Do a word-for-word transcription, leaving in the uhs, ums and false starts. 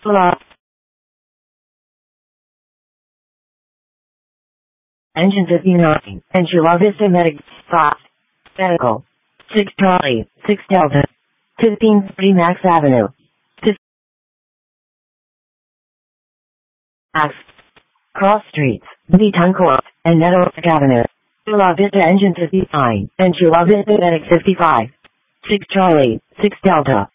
Hello. Engine fifty-nine. And Chula Vista Medic. five. Medical. six Charlie. six Delta. fifteen three Max Avenue. Max. Cross Streets. Beaton Court. And Network Avenue. Chula Vista Engine fifty-nine. And Chula Vista Medic fifty-five. six Charlie. six Delta.